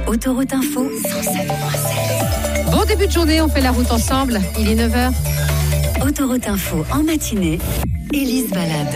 Autoroute Info 107.7. Bon début de journée, on fait la route ensemble. Il est 9h. Autoroute Info en matinée, Élise Balade.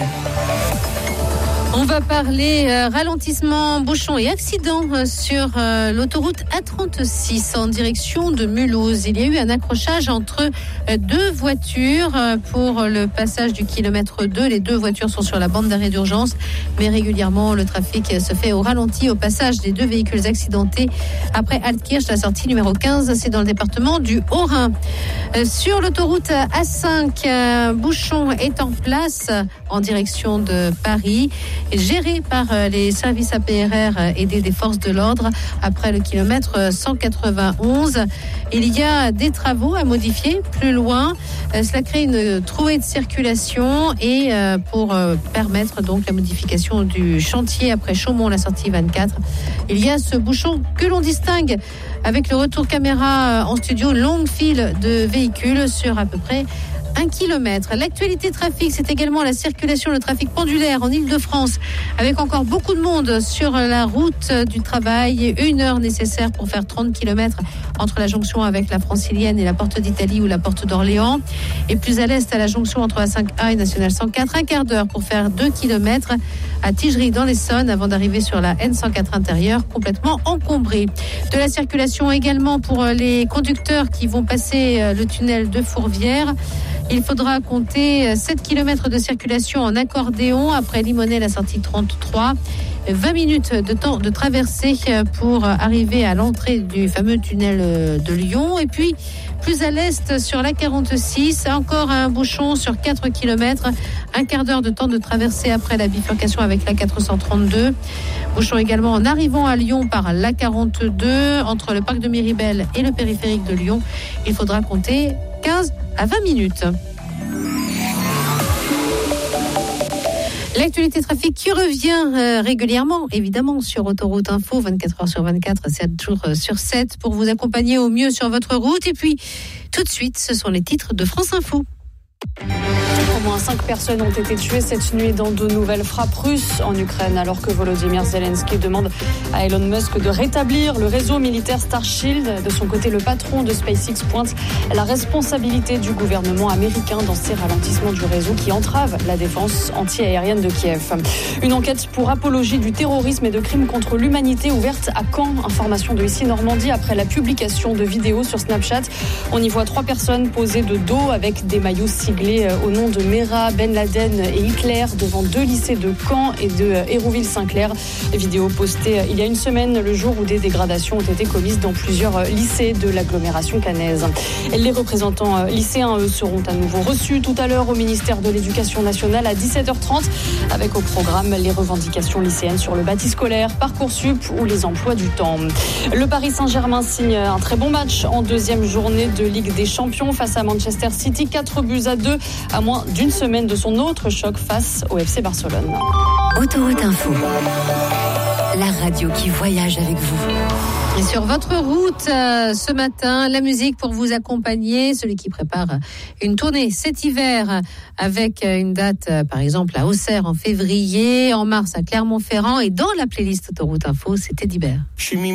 On va parler ralentissement, bouchons et accidents sur l'autoroute A36 en direction de Mulhouse. Il y a eu un accrochage entre deux voitures pour le passage du kilomètre 2. Les deux voitures sont sur la bande d'arrêt d'urgence, mais régulièrement le trafic se fait au ralenti au passage des deux véhicules accidentés après Altkirch, la sortie numéro 15, c'est dans le département du Haut-Rhin. Sur l'autoroute A5, bouchon est en place en direction de Paris, géré par les services APRR aidés des forces de l'ordre. Après le kilomètre 191, il y a des travaux à modifier plus loin. Cela crée une trouée de circulation et pour permettre donc la modification du chantier après Chaumont, la sortie 24, il y a ce bouchon que l'on distingue avec le retour caméra en studio, longue file de véhicules sur à peu près 1 kilomètre. L'actualité trafic, c'est également la circulation, le trafic pendulaire en Ile-de-France, avec encore beaucoup de monde sur la route du travail. 1 heure nécessaire pour faire 30 km entre la jonction avec la Francilienne et la Porte d'Italie ou la Porte d'Orléans. Et plus à l'est, à la jonction entre A5A et National 104, 1 quart d'heure pour faire 2 km à Tigerie dans l'Essonne avant d'arriver sur la N104 intérieure, complètement encombrée. De la circulation également pour les conducteurs qui vont passer le tunnel de Fourvière. Il faudra compter 7 km de circulation en accordéon après Limonest, la sortie 33. 20 minutes de temps de traversée pour arriver à l'entrée du fameux tunnel de Lyon. Et puis, plus à l'est, sur la 46, encore un bouchon sur 4 km. 1 quart d'heure de temps de traversée après la bifurcation avec la 432. Bouchon également en arrivant à Lyon par la 42, entre le parc de Miribel et le périphérique de Lyon. Il faudra compter 15 à 20 minutes. L'actualité trafic qui revient régulièrement, évidemment, sur Autoroute Info, 24 heures sur 24, 7 jours sur 7, pour vous accompagner au mieux sur votre route. Et puis, tout de suite, ce sont les titres de France Info. Au moins 5 personnes ont été tuées cette nuit dans de nouvelles frappes russes en Ukraine, alors que Volodymyr Zelensky demande à Elon Musk de rétablir le réseau militaire Starshield. De son côté, le patron de SpaceX pointe la responsabilité du gouvernement américain dans ces ralentissements du réseau qui entravent la défense anti-aérienne de Kiev. Une enquête pour apologie du terrorisme et de crimes contre l'humanité ouverte à Caen. Information de ici Normandie après la publication de vidéos sur Snapchat. On y voit 3 personnes posées de dos avec des maillots siglés au nom de Mera, Ben Laden et Hitler devant 2 lycées de Caen et de Hérouville-Saint-Clair. Vidéo postée il y a une semaine, le jour où des dégradations ont été commises dans plusieurs lycées de l'agglomération caennaise. Les représentants lycéens, eux, seront à nouveau reçus tout à l'heure au ministère de l'Éducation nationale à 17h30 avec au programme les revendications lycéennes sur le bâti scolaire, Parcoursup ou les emplois du temps. Le Paris Saint-Germain signe un très bon match en 2e journée de Ligue des Champions face à Manchester City, 4-2 à moins d'une semaine de son autre choc face au FC Barcelone. Autoroute Info, la radio qui voyage avec vous. Et sur votre route, ce matin, la musique pour vous accompagner, celui qui prépare une tournée cet hiver avec une date, par exemple, à Auxerre en février, en mars à Clermont-Ferrand et dans la playlist Autoroute Info, c'était Teddy Bear.